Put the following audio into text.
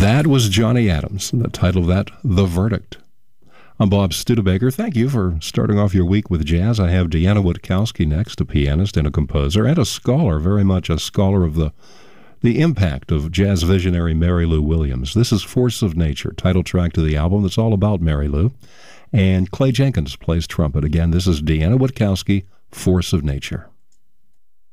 That was Johnny Adams. The title of that, The Verdict. I'm Bob Studebaker. Thank you for starting off your week with jazz. I have Deanna Witkowski next, a pianist and a composer and a scholar, very much a scholar of the impact of jazz visionary Mary Lou Williams. This is Force of Nature, title track to the album that's all about Mary Lou. And Clay Jenkins plays trumpet. Again, this is Deanna Witkowski, Force of Nature.